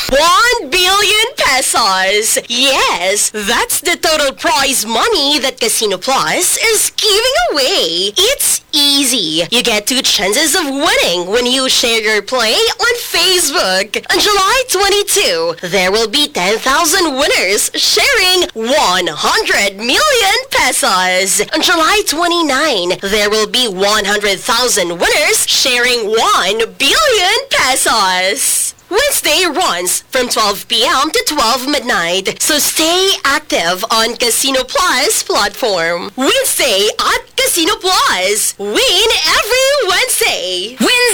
1 billion pesos. Yes, that's the total prize money that Casino Plus is giving away. It's easy. You get 2 chances of winning when you share your play on Facebook. On July 22, there will be 10,000 winners sharing 100 million pesos. On July 29, there will be 100,000 winners sharing 1 billion pesos. Wednesday runs from 12 p.m. to 12 midnight, so stay active on Casino Plus platform. Wednesday at Casino Plus. Win every Wednesday. Win